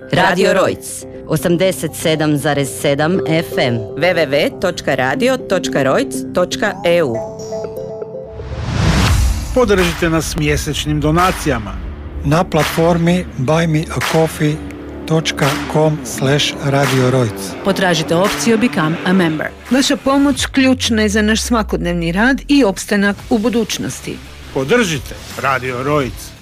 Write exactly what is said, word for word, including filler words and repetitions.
Radio Rojc, osamdeset sedam zarez sedam F M, w w w točka radio točka rojc točka e u. Podržite nas mjesečnim donacijama na platformi buymeacoffee točka com slash radio rojc. Potražite opciju Become a Member. Vaša pomoć ključna je za naš svakodnevni rad i opstanak u budućnosti. Podržite Radio Rojc.